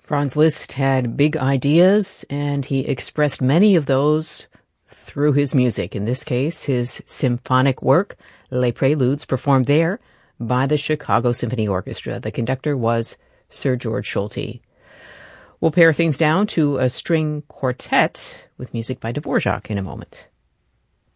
Franz Liszt had big ideas, and he expressed many of those through his music. In this case, his symphonic work, Les Préludes, performed there by the Chicago Symphony Orchestra. The conductor was Sir George Solti. We'll pare things down to a string quartet with music by Dvorak in a moment.